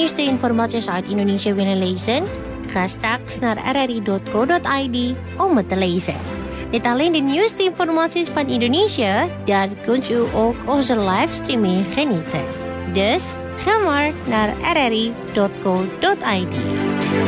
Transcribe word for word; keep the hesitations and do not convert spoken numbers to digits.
nieuwste informaties uit Indonesië willen lezen? Ga straks naar r r i dot co dot i d om het te lezen. Niet alleen de nieuwste informaties van Indonesië, dan kunt u ook onze livestreaming genieten. Dus ga maar naar r r i dot co dot i d.